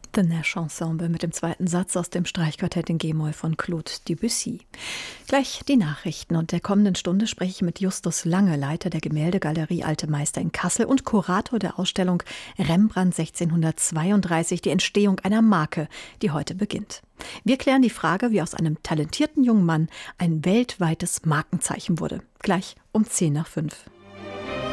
The Nash Ensemble mit dem zweiten Satz aus dem Streichquartett in G-Moll von Claude Debussy. Gleich die Nachrichten und der kommenden Stunde spreche ich mit Justus Lange, Leiter der Gemäldegalerie Alte Meister in Kassel und Kurator der Ausstellung Rembrandt 1632, die Entstehung einer Marke, die heute beginnt. Wir klären die Frage, wie aus einem talentierten jungen Mann ein weltweites Markenzeichen wurde. Gleich um 10 nach 5.